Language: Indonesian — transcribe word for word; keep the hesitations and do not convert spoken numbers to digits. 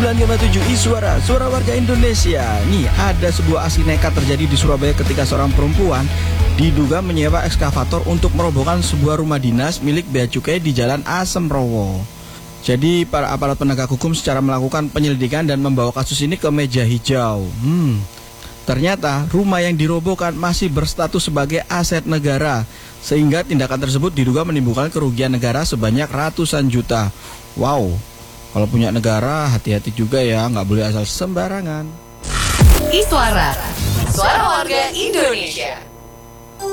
sembilan koma tujuh Iswara, suara warga Indonesia. Nih, ada sebuah aksi nekat terjadi di Surabaya ketika seorang perempuan diduga menyewa ekskavator untuk merobohkan sebuah rumah dinas milik Bea Cukai di Jalan Asemrowo. Jadi para aparat penegak hukum secara melakukan penyelidikan dan membawa kasus ini ke meja hijau. Hmm, ternyata rumah yang dirobohkan masih berstatus sebagai aset negara, sehingga tindakan tersebut diduga menimbulkan kerugian negara sebanyak ratusan juta. Wow, kalau punya negara hati-hati juga ya, nggak boleh asal sembarangan. Iswara, suara warga Indonesia.